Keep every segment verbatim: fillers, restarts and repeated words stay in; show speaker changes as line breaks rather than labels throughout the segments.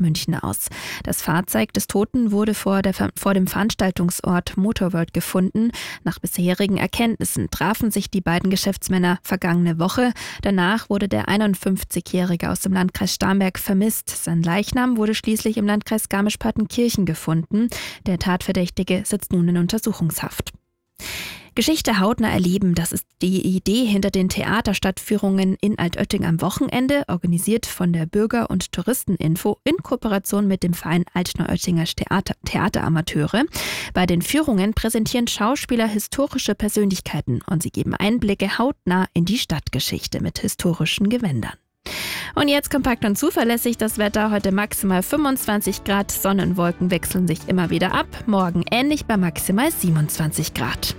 München aus. Das Fahrzeug des Toten wurde vor, der, vor dem Veranstaltungsort Motorworld gefunden. Nach bisherigen Erkenntnissen trafen sich die beiden Geschäftsmänner vergangene Woche. Danach wurde der einundfünfzigjährige aus dem Landkreis Starnberg vermisst. Sein Leichnam wurde schließlich im Landkreis Garmisch-Partenkirchen gefunden. Der Tatverdächtige sitzt nun in Untersuchungshaft. Geschichte hautnah erleben, das ist die Idee hinter den Theaterstadtführungen in Altötting am Wochenende, organisiert von der Bürger- und Touristeninfo in Kooperation mit dem Verein Altneuöttinger Theater, Theateramateure. Bei den Führungen präsentieren Schauspieler historische Persönlichkeiten und sie geben Einblicke hautnah in die Stadtgeschichte mit historischen Gewändern. Und jetzt kompakt und zuverlässig das Wetter. Heute maximal fünfundzwanzig Grad, Sonnenwolken wechseln sich immer wieder ab. Morgen ähnlich bei maximal siebenundzwanzig Grad.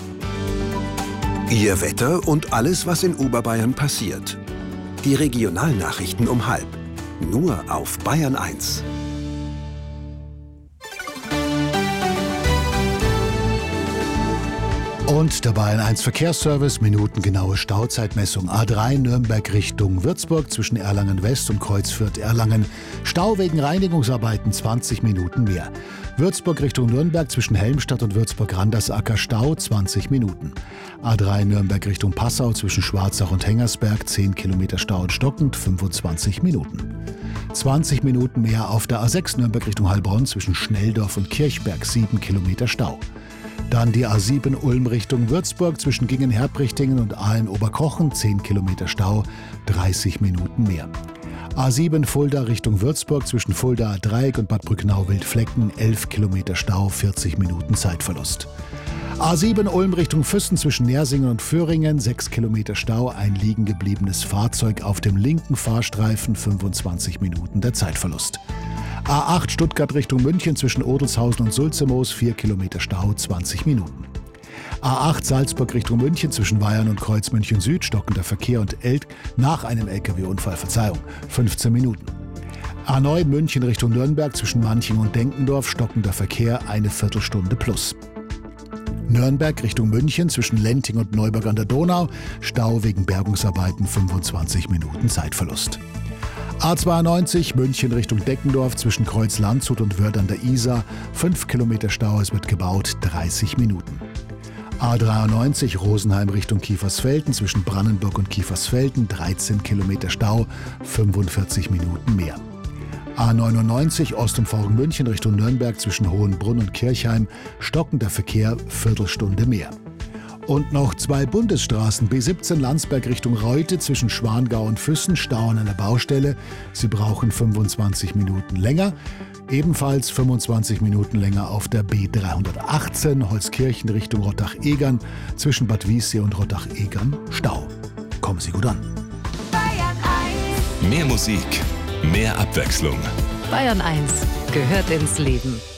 Ihr Wetter und alles, was in Oberbayern passiert. Die Regionalnachrichten um halb. Nur auf Bayern eins.
Und der Bayern eins Verkehrsservice, minutengenaue Stauzeitmessung. A drei Nürnberg Richtung Würzburg zwischen Erlangen West und Kreuzfürth-Erlangen. Stau wegen Reinigungsarbeiten zwanzig Minuten mehr. Würzburg Richtung Nürnberg zwischen Helmstadt und Würzburg-Randersacker Stau zwanzig Minuten. A drei Nürnberg Richtung Passau zwischen Schwarzach und Hengersberg zehn Kilometer Stau und stockend fünfundzwanzig Minuten. zwanzig Minuten mehr auf der A sechs Nürnberg Richtung Heilbronn zwischen Schnelldorf und Kirchberg sieben Kilometer Stau. Dann die A sieben Ulm Richtung Würzburg zwischen Gingen-Herbrichtingen und Aalen-Oberkochen zehn Kilometer Stau, dreißig Minuten mehr. A sieben Fulda Richtung Würzburg zwischen Fulda Dreieck und Bad Brücknau-Wildflecken elf Kilometer Stau, vierzig Minuten Zeitverlust. A sieben Ulm Richtung Füssen zwischen Nersingen und Föhringen sechs Kilometer Stau, ein liegen gebliebenes Fahrzeug auf dem linken Fahrstreifen, fünfundzwanzig Minuten der Zeitverlust. A acht Stuttgart Richtung München zwischen Odelshausen und Sulzemoos vier Kilometer Stau, zwanzig Minuten. A acht Salzburg Richtung München zwischen Weyern und Kreuz München Süd, stockender Verkehr und Elk nach einem L K W-Unfall, Verzeihung, fünfzehn Minuten. A neun München Richtung Nürnberg zwischen Manching und Denkendorf, stockender Verkehr, eine Viertelstunde plus. Nürnberg Richtung München zwischen Lenting und Neuburg an der Donau, Stau wegen Bergungsarbeiten, fünfundzwanzig Minuten Zeitverlust. A zweiundneunzig München Richtung Deckendorf zwischen Kreuz Landshut und Wörth an der Isar, fünf Kilometer Stau, es wird gebaut, dreißig Minuten. A dreiundneunzig Rosenheim Richtung Kiefersfelden zwischen Brannenburg und Kiefersfelden, dreizehn Kilometer Stau, fünfundvierzig Minuten mehr. A neunundneunzig Ostumfahrung München Richtung Nürnberg zwischen Hohenbrunn und Kirchheim, stockender Verkehr, Viertelstunde mehr. Und noch zwei Bundesstraßen, B siebzehn Landsberg Richtung Reute zwischen Schwangau und Füssen, Stau an einer Baustelle. Sie brauchen fünfundzwanzig Minuten länger. Ebenfalls fünfundzwanzig Minuten länger auf der B dreihundertachtzehn Holzkirchen Richtung Rottach-Egern zwischen Bad Wiessee und Rottach-Egern, Stau. Kommen Sie gut an.
Bayern eins.
Mehr Musik, mehr Abwechslung.
Bayern eins gehört ins Leben.